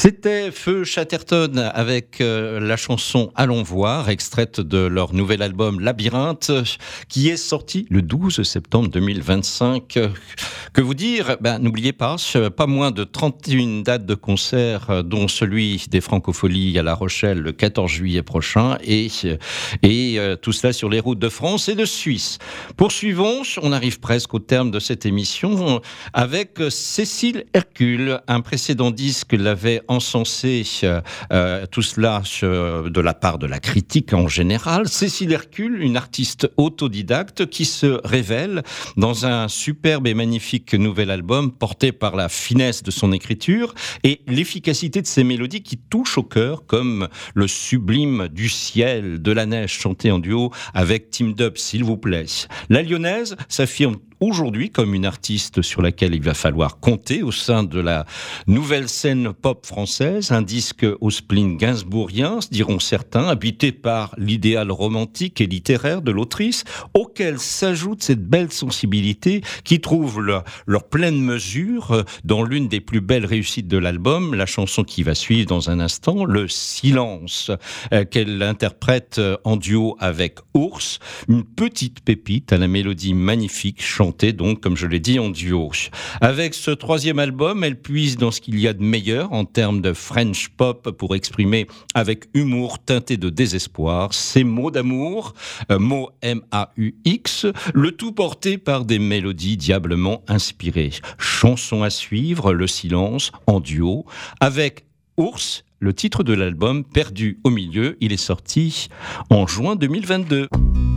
C'était Feu Chatterton avec la chanson Allons voir, extraite de leur nouvel album Labyrinthe, qui est sorti le 12 septembre 2025. Que vous dire ? N'oubliez pas moins de 31 dates de concert, dont celui des Francopholies à La Rochelle le 14 juillet prochain, et tout cela sur les routes de France et de Suisse. Poursuivons, on arrive presque au terme de cette émission, avec Cécile Hercule. Un précédent disque l'avait encensé, tout cela de la part de la critique en général. Cécile Hercule, une artiste autodidacte qui se révèle dans un superbe et magnifique nouvel album porté par la finesse de son écriture et l'efficacité de ses mélodies qui touchent au cœur, comme le sublime Du ciel, de la neige chanté en duo avec Team Dub, s'il vous plaît. La Lyonnaise s'affirme aujourd'hui comme une artiste sur laquelle il va falloir compter au sein de la nouvelle scène pop française, un disque au spleen gainsbourgien, diront certains, habité par l'idéal romantique et littéraire de l'autrice, auquel s'ajoute cette belle sensibilité qui trouve leur pleine mesure dans l'une des plus belles réussites de l'album, la chanson qui va suivre dans un instant, Le silence, qu'elle interprète en duo avec Ours, une petite pépite à la mélodie magnifique, chantée donc, comme je l'ai dit, en duo. Avec ce troisième album, elle puise dans ce qu'il y a de meilleur en termes de French pop pour exprimer avec humour teinté de désespoir ses mots d'amour, mots M-A-U-X, le tout porté par des mélodies diablement inspirées. Chanson à suivre, Le silence, en duo, avec Ours, le titre de l'album Perdu au milieu. Il est sorti en juin 2022.